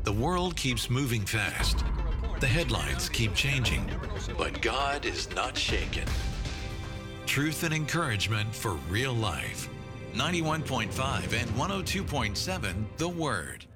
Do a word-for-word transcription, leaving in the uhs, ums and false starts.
The world keeps moving fast. The headlines keep changing, but God is not shaken. Truth and encouragement for real life. ninety-one point five and one oh two point seven The Word.